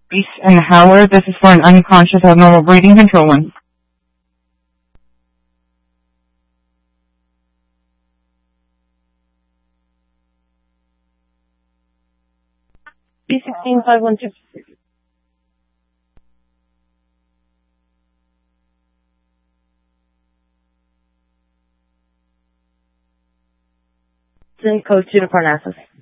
Reese and Howard. This is for an unconscious abnormal breathing. Control 1. B16512. Code 2 to Parnassus.